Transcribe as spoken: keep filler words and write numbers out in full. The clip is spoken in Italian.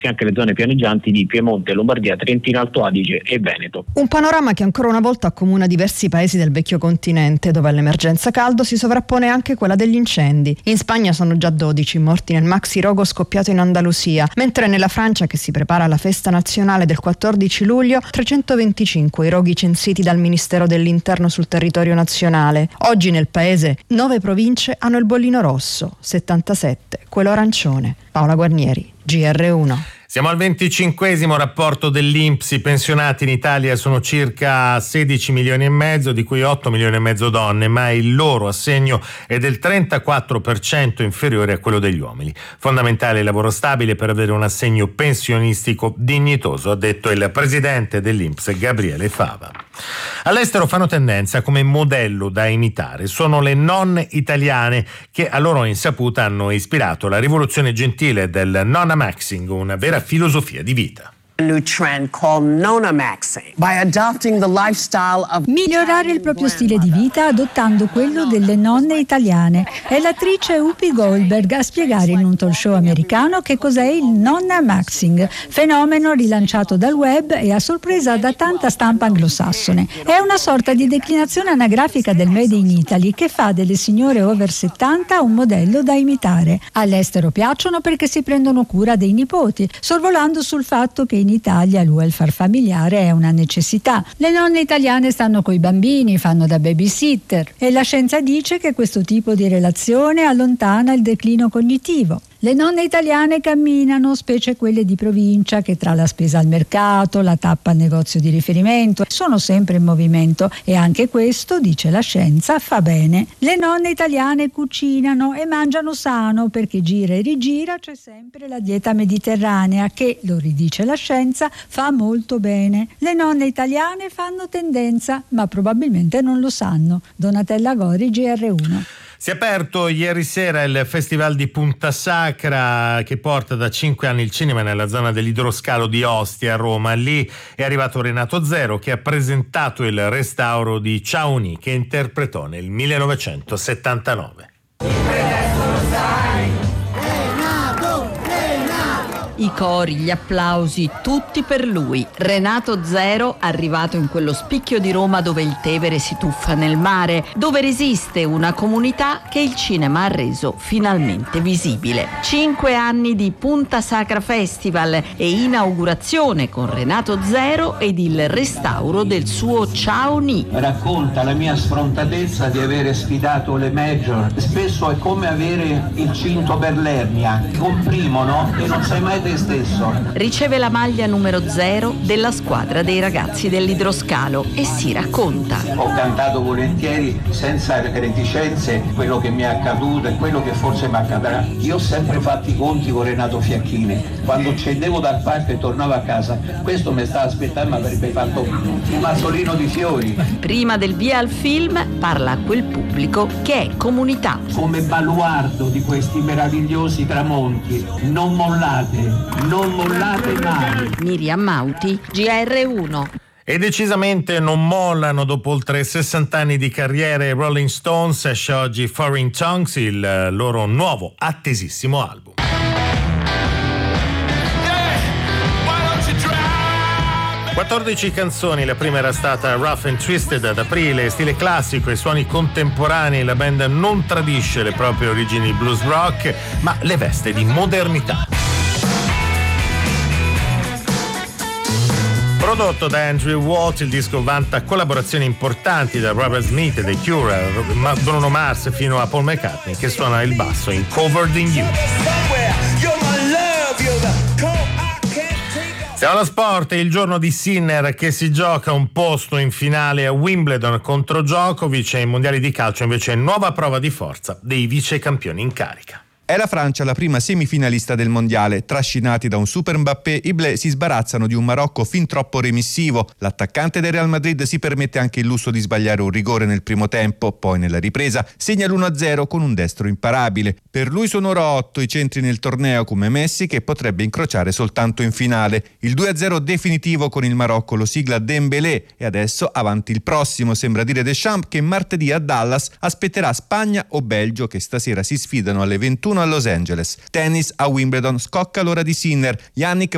anche le zone pianeggianti di Piemonte, Lombardia, Trentino Alto Adige e Veneto. Un panorama che ancora una volta accomuna diversi paesi del vecchio continente, dove all'emergenza caldo si sovrappone anche quella degli incendi. In Spagna sono già dodici morti nel maxi rogo scoppiato in Andalusia, mentre nella Francia, che si prepara alla festa nazionale del quattordici luglio, trecentoventicinque i roghi censiti dal Ministero dell'Interno sul territorio nazionale. Oggi nel paese nove province hanno il bollino rosso, settantasette quello arancione. Paola Guarnieri, G R uno. Siamo al venticinquesimo rapporto dell'I N P S. I pensionati in Italia sono circa sedici milioni e mezzo, di cui otto milioni e mezzo donne, ma il loro assegno è del trentaquattro per cento inferiore a quello degli uomini. Fondamentale il lavoro stabile per avere un assegno pensionistico dignitoso, ha detto il presidente dell'I N P S Gabriele Fava. All'estero fanno tendenza come modello da imitare. Sono le nonne italiane che a loro insaputa hanno ispirato la rivoluzione gentile del nonna maxing, una vera filosofia di vita. Migliorare il proprio stile di vita adottando quello delle nonne italiane. È l'attrice Whoopi Goldberg a spiegare in un talk show americano che cos'è il nonna maxing, fenomeno rilanciato dal web e a sorpresa da tanta stampa anglosassone. È una sorta di declinazione anagrafica del Made in Italy che fa delle signore over settanta un modello da imitare. All'estero piacciono perché si prendono cura dei nipoti, sorvolando sul fatto che in Italia il welfare familiare è una necessità. Le nonne italiane stanno coi bambini, fanno da babysitter e la scienza dice che questo tipo di relazione allontana il declino cognitivo. Le nonne italiane camminano, specie quelle di provincia, che tra la spesa al mercato, la tappa al negozio di riferimento, sono sempre in movimento e anche questo, dice la scienza, fa bene. Le nonne italiane cucinano e mangiano sano perché gira e rigira c'è sempre la dieta mediterranea che, lo ridice la scienza, fa molto bene. Le nonne italiane fanno tendenza, ma probabilmente non lo sanno. Donatella Gori, G R uno. Si è aperto ieri sera il Festival di Punta Sacra che porta da cinque anni il cinema nella zona dell'Idroscalo di Ostia a Roma. Lì è arrivato Renato Zero che ha presentato il restauro di Ciauni che interpretò nel millenovecentosettantanove. I cori, gli applausi, tutti per lui. Renato Zero, arrivato in quello spicchio di Roma dove il Tevere si tuffa nel mare, dove resiste una comunità che il cinema ha reso finalmente visibile. Cinque anni di Punta Sacra Festival e inaugurazione con Renato Zero ed il restauro del suo Ciauni. Racconta la mia sfrontatezza di avere sfidato le major. Spesso è come avere il cinto per l'ernia. Comprimono e non sai mai te stesso. Riceve la maglia numero zero della squadra dei ragazzi dell'Idroscalo e si racconta. Ho cantato volentieri senza reticenze quello che mi è accaduto e quello che forse mi accadrà. Io ho sempre fatto i conti con Renato Fiacchini. Quando scendevo dal palco e tornavo a casa, questo mi stava aspettando, ma avrebbe fatto un masolino di fiori. Prima del via al film parla a quel pubblico che è comunità. Come baluardo di questi meravigliosi tramonti, non mollate. Non mollate mai. Miriam Mauti, G R uno. E decisamente non mollano dopo oltre sessanta anni di carriera. I Rolling Stones, esce oggi Foreign Tongues, il loro nuovo attesissimo album. quattordici canzoni, la prima era stata Rough and Twisted ad aprile, stile classico e suoni contemporanei. La band non tradisce le proprie origini blues rock, ma le veste di modernità. Prodotto da Andrew Watt, il disco vanta collaborazioni importanti da Robert Smith e The Cure, Bruno Mars fino a Paul McCartney che suona il basso in Covered in You. Siamo allo sport, è il giorno di Sinner che si gioca un posto in finale a Wimbledon contro Djokovic e ai mondiali di calcio invece nuova prova di forza dei vice campioni in carica. È la Francia la prima semifinalista del mondiale. Trascinati da un super Mbappé, i Bleu si sbarazzano di un Marocco fin troppo remissivo. L'attaccante del Real Madrid si permette anche il lusso di sbagliare un rigore nel primo tempo, poi nella ripresa segna l'uno a zero con un destro imparabile. Per lui sono ora otto i centri nel torneo come Messi che potrebbe incrociare soltanto in finale. Il due a zero definitivo con il Marocco lo sigla Dembélé e adesso avanti il prossimo, sembra dire Deschamps che martedì a Dallas aspetterà Spagna o Belgio che stasera si sfidano alle ventuno a Los Angeles. Tennis a Wimbledon, scocca l'ora di Sinner. Yannick